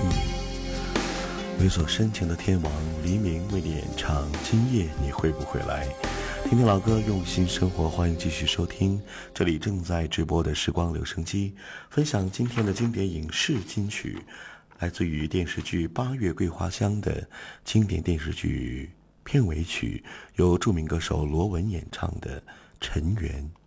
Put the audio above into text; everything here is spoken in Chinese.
有一首深情的天王黎明为你演唱今夜你会不会来。听听老歌，用心生活，欢迎继续收听这里正在直播的时光留声机，分享今天的经典影视金曲，来自于电视剧《八月桂花香》的经典电视剧片尾曲，由著名歌手罗文演唱的《尘缘》。